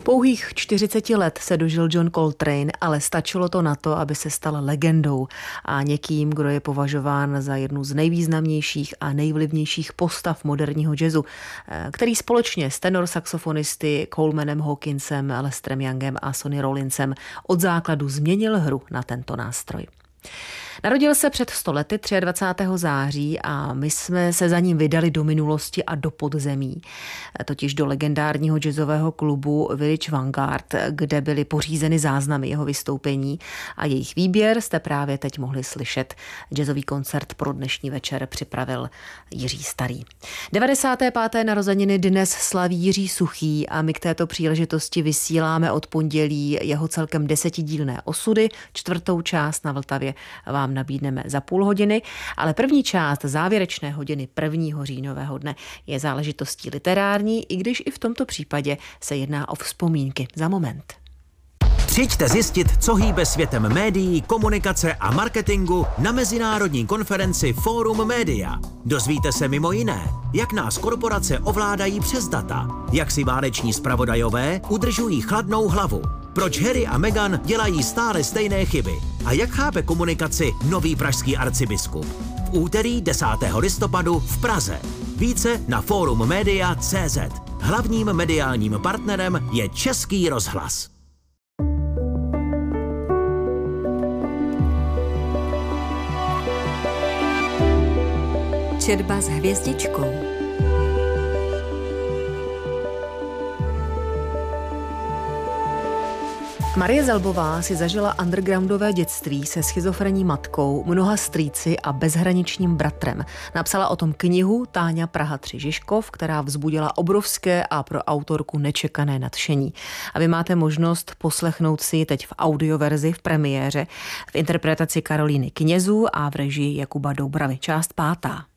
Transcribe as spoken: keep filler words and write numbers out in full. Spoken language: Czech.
Pouhých čtyřiceti let se dožil John Coltrane, ale stačilo to na to, aby se stal legendou a někým, kdo je považován za jednu z nejvýznamnějších a nejvlivnějších postav moderního jazzu, který společně s tenorsaxofonisty Colemanem Hawkinsem, Lesterem Youngem a Sonny Rollinsem od základu změnil hru na tento nástroj. Narodil se před sto lety dvacátého třetího září a my jsme se za ním vydali do minulosti a do podzemí, totiž do legendárního jazzového klubu Village Vanguard, kde byly pořízeny záznamy jeho vystoupení a jejich výběr jste právě teď mohli slyšet. Jazzový koncert pro dnešní večer připravil Jiří Starý. devadesáté páté narozeniny dnes slaví Jiří Suchý a my k této příležitosti vysíláme od pondělí jeho celkem desetidílné osudy. Čtvrtou část na Vltavě vám nabídneme za půl hodiny, ale první část závěrečné hodiny prvního říjnového dne je záležitostí literární, i když i v tomto případě se jedná o vzpomínky. Za moment. Přijďte zjistit, co hýbe světem médií, komunikace a marketingu na mezinárodní konferenci Forum Media. Dozvíte se mimo jiné, jak nás korporace ovládají přes data, jak si váleční zpravodajové udržují chladnou hlavu, proč Harry a Meghan dělají stále stejné chyby a jak chápe komunikaci nový pražský arcibiskup. V úterý desátého listopadu v Praze. Více na forum media tečka cé zet. Hlavním mediálním partnerem je Český rozhlas. Četba s hvězdičkou. Marie Zelbová si zažila undergroundové dětství se schizofrenní matkou, mnoha strýci a bezhraničním bratrem. Napsala o tom knihu Táňa Praha tři Žižkov, která vzbudila obrovské a pro autorku nečekané nadšení. A vy máte možnost poslechnout si ji teď v audioverzi v premiéře, v interpretaci Karolíny Knězů a v režii Jakuba Doubravy. Část pátá.